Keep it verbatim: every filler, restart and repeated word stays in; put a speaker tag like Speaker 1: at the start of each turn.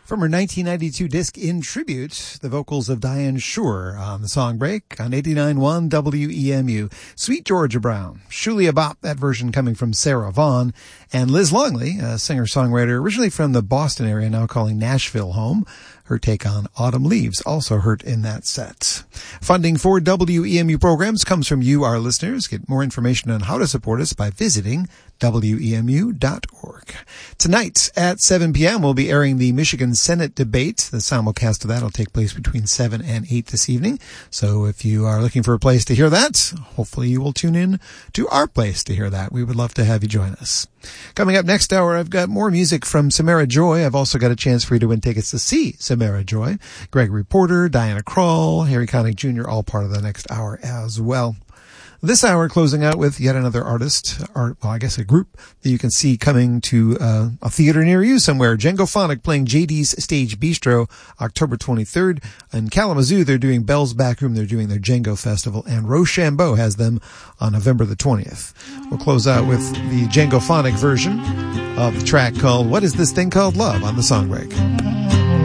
Speaker 1: From her nineteen ninety-two disc In Tribute, the vocals of Diane Shure on the song break on eighty-nine point one W E M U. Sweet Georgia Brown, Shulia Bop, that version coming from Sarah Vaughan, and Liz Longley, a singer-songwriter originally from the Boston area, now calling Nashville home. Her take on Autumn Leaves, also heard in that set. Funding for W E M U programs comes from you, our listeners. Get more information on how to support us by visiting W E M U dot org. Tonight at seven p.m. we'll be airing the Michigan Senate debate. The simulcast of that will take place between seven and eight this evening. So if you are looking for a place to hear that, hopefully you will tune in to our place to hear that. We would love to have you join us. Coming up next hour, I've got more music from Samara Joy. I've also got a chance for you to win tickets to see Samara Joy. Gregory Porter, Diana Krall, Harry Connick Junior, all part of the next hour as well. This hour closing out with yet another artist, or well, I guess a group that you can see coming to uh, a theater near you somewhere. Djangophonic playing J D's Stage Bistro October twenty-third. In Kalamazoo, they're doing Bell's Backroom. They're doing their Django Festival. And Rochambeau has them on November the twentieth. We'll close out with the Djangophonic version of the track called What Is This Thing Called Love on the Song Break.